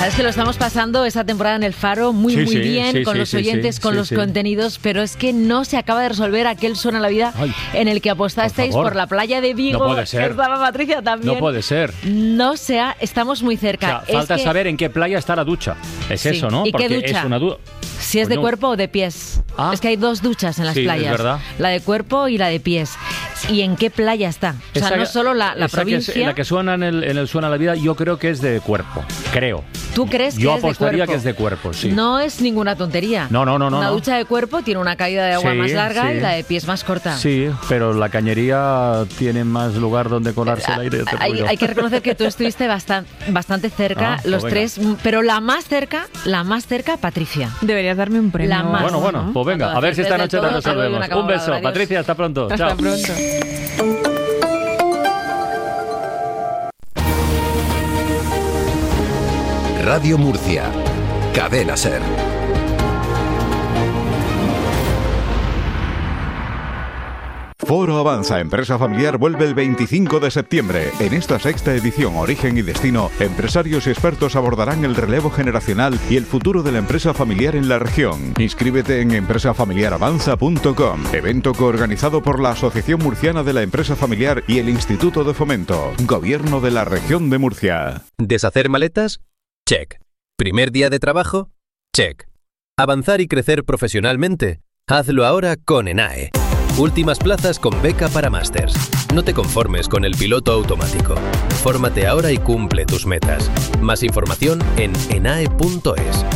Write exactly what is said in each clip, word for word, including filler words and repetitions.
Sabes que lo estamos pasando esta temporada en El Faro muy, Sí, muy sí, bien, sí, con sí, los sí, oyentes, sí, con sí, los sí. contenidos, pero es que no se acaba de resolver aquel Suena la Vida Ay, en el que apostasteis por favor. por la playa de Vigo. No puede ser. Estaba Patricia también. No puede ser. No sea, estamos muy O cerca. sea, Es falta que saber en qué playa está la ducha. Es Sí. eso, ¿no? ¿Y qué Porque ducha? es una duda. si es de Coño. cuerpo o de pies. Ah. Es que hay dos duchas en las Sí, es playas. verdad. La de cuerpo y la de pies. ¿Y en qué playa está? O sea, Esa- no solo la, la esa que es- provincia. la que suena en el, en el Suena la Vida, yo creo que es de cuerpo. Creo. ¿Tú crees que Yo es de apostaría cuerpo? que es de cuerpo, sí. No es ninguna tontería. No, no, no, no, Una no. ducha de cuerpo tiene una caída de agua Sí, más larga sí. y la de pies más corta. Sí, pero la cañería tiene más lugar donde colarse el aire. te Hay, digo yo. hay que reconocer que tú estuviste bastan- bastante cerca, Ah, los pues venga. tres, pero la más cerca, la más cerca, Patricia. Deberías darme un premio. La más. Bueno, bueno, pues venga, a ver si esta noche te Todo, te doy resolvemos. una Un colaboradora, beso, adiós. Patricia, hasta pronto. Hasta Chao. pronto. Radio Murcia. Cadena Ser. Foro Avanza Empresa Familiar vuelve el veinticinco de septiembre. En esta sexta edición Origen y Destino, empresarios y expertos abordarán el relevo generacional y el futuro de la empresa familiar en la región. Inscríbete en empresa familiar avanza punto com, evento coorganizado por la Asociación Murciana de la Empresa Familiar y el Instituto de Fomento, Gobierno de la Región de Murcia. ¿Deshacer maletas? Check. ¿Primer día de trabajo? Check. ¿Avanzar y crecer profesionalmente? Hazlo ahora con ENAE. Últimas plazas con beca para másters. No te conformes con el piloto automático. Fórmate ahora y cumple tus metas. Más información en enae punto es.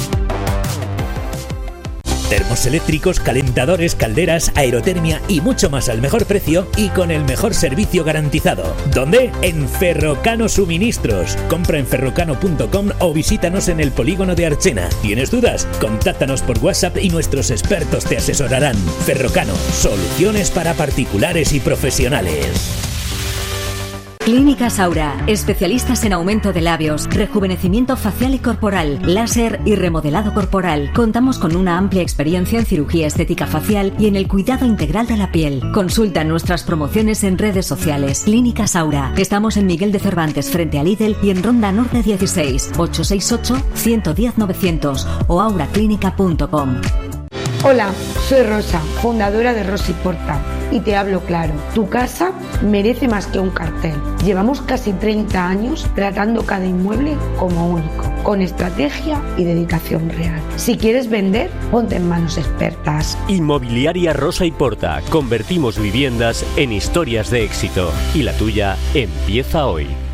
Termos eléctricos, calentadores, calderas, aerotermia y mucho más al mejor precio y con el mejor servicio garantizado. ¿Dónde? En Ferrocano Suministros. Compra en ferrocano punto com o visítanos en el polígono de Archena. ¿Tienes dudas? Contáctanos por WhatsApp y nuestros expertos te asesorarán. Ferrocano, soluciones para particulares y profesionales. Clínica Saura, especialistas en aumento de labios, rejuvenecimiento facial y corporal, láser y remodelado corporal. Contamos con una amplia experiencia en cirugía estética facial y en el cuidado integral de la piel. Consulta nuestras promociones en redes sociales. Clínica Saura. Estamos en Miguel de Cervantes frente a Lidl y en Ronda Norte dieciséis, ocho seis ocho, uno uno cero, novecientos o auraclínica punto com. Hola, soy Rosa, fundadora de Rosy Porta, y te hablo claro, tu casa merece más que un cartel. Llevamos casi treinta años tratando cada inmueble como único, con estrategia y dedicación real. Si quieres vender, ponte en manos expertas. Inmobiliaria Rosa y Porta. Convertimos viviendas en historias de éxito. Y la tuya empieza hoy.